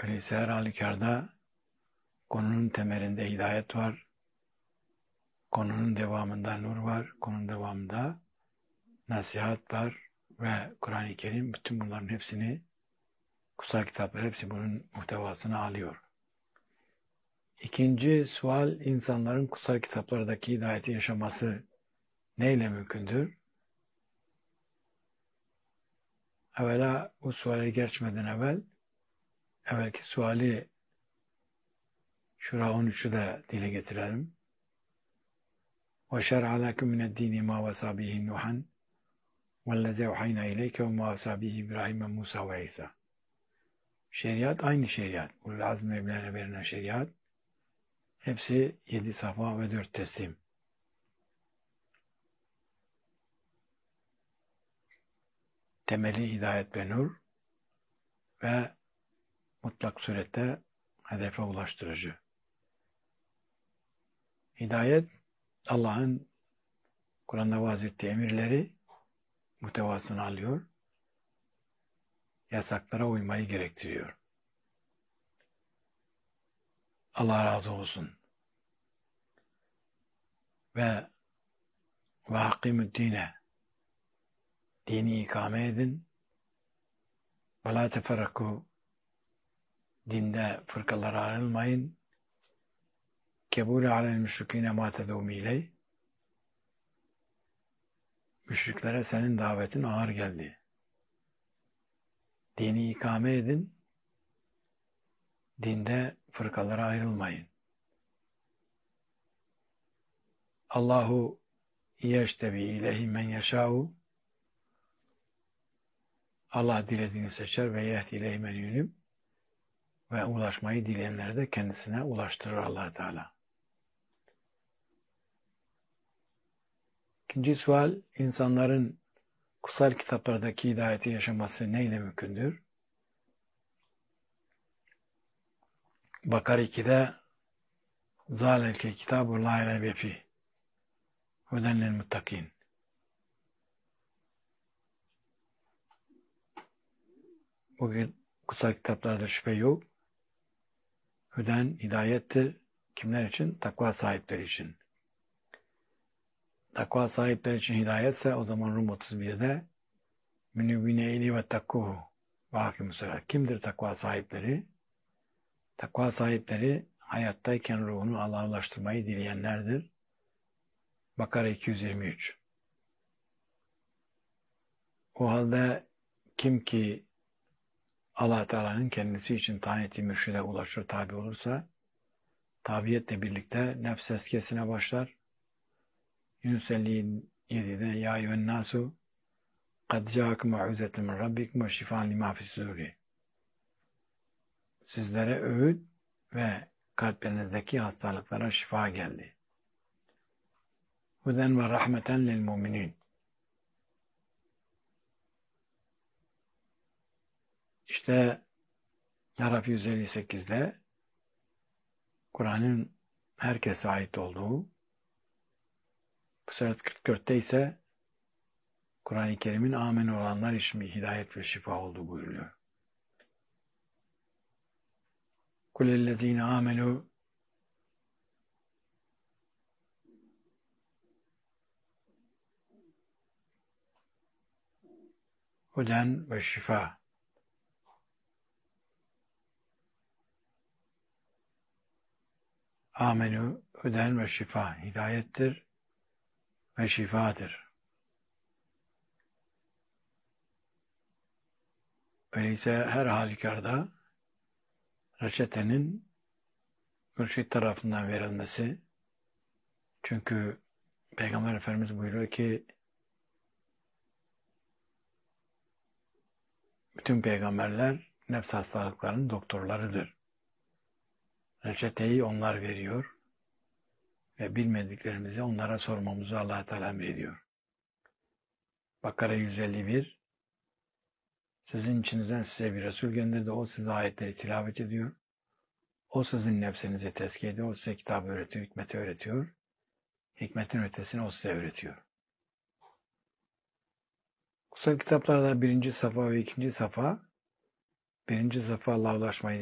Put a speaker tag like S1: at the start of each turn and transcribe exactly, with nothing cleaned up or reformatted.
S1: Öyleyse her halükarda konunun temelinde hidayet var. Konunun devamında nur var. Konunun devamında nasihat var. Ve Kur'an-ı Kerim bütün bunların hepsini, kutsal kitaplar hepsi bunun muhtevasını alıyor. İkinci sual, insanların kutsal kitaplardaki hidayeti yaşaması neyle mümkündür? Evvela bu suale geçmeden evvel evvelki suali Şura on üçü de dile getirelim. وَشَرْعَ لَكُمْ مِنَ الدِّينِ مَا وَصَى بِهِ نُوحًا وَالَّذِي أَوْحَيْنَا إِلَيْكَ وَمَا وَصَى بِهِ إِبْرَاهِيمَ مُوسَى وَعِيسَى. Şeriat aynı şeriat. Ulul azm evlerine verilen şeriat. Hepsi yedi safa ve dört teslim. Temeli hidayet ve nur ve mutlak surette hedefe ulaştırıcı. Hidayet, Allah'ın Kur'an'da vaz ettiği emirleri muhtevasını alıyor. Yasaklara uymayı gerektiriyor. Allah razı olsun. Ve ve hakimü dine, dini ikame edin. Ve la teferraku, dinde fırkalara ayrılmayın. Kebûle alel müşrikîne mâ tedûmî ileyh, müşriklere senin davetin ağır geldi. Dini ikame edin, dinde fırkalara ayrılmayın. Allahu yeştebi ileyhi men yeşâ'u, Allah dilediğini seçer ve yehdi ileyhi men yunib, ve ulaşmayı dileyenleri de kendisine ulaştırır Allah Teala. İkinci sual, insanların kutsal kitaplardaki hidayeti yaşaması neyle mümkündür? Bakara iki'de zâleke kitâbu lâ reybe fîh huden lil muttakîn. Bugün kutsal kitaplarda şüphe yok. Hüden hidayettir. Kimler için? Takva sahipleri için. Takva sahipleri için hidayetse o zaman Rum otuz bir'de münübbine ili ve takkuhu ve hakim söyler. Kimdir takva sahipleri? Takva sahipleri hayattayken ruhunu Allah'a ulaştırmayı dileyenlerdir. Bakara iki yüz yirmi üç. O halde kim ki Allah Teala'nın kendisi için tayin ettiği mürşide ulaşır, tabi olursa, tabiyetle birlikte nefs eskesine başlar. Yunus elli yedi'de ya eyyühen nasu kad câakum mev'izetun min rabbikum ve şifâen limâ fis-sûdûr. Sizlere öğüt ve kalplerinizdeki hastalıklara şifa geldi. Huden ve rahmeten lil müminin. İşte Araf yüz elli sekiz'de Kur'an'ın herkese ait olduğu, Sırat kırk dört'te ise Kur'an-ı Kerim'in amen olanlar için hidayet ve şifa olduğu buyuruyor. Kulellezine amenu huden ve şifa. Amenu huden ve şifa. Hidayettir ve şifadır. Öyleyse her halükarda reçetenin mürşit tarafından verilmesi, çünkü Peygamber Efendimiz buyuruyor ki bütün peygamberler nefs hastalıklarının doktorlarıdır. Reçeteyi onlar veriyor ve bilmediklerimizi onlara sormamızı Allah Teala emrediyor. Bakara yüz elli bir, sizin içinizden size bir Resul gönderdi, o size ayetleri tilavet ediyor. O sizin nefsinizi tezkiye ediyor, o size kitabı öğretiyor, hikmeti öğretiyor. Hikmetin ötesini o size öğretiyor. Kutsal kitaplarda birinci safa ve ikinci safa, birinci safa Allah'a ulaşmayı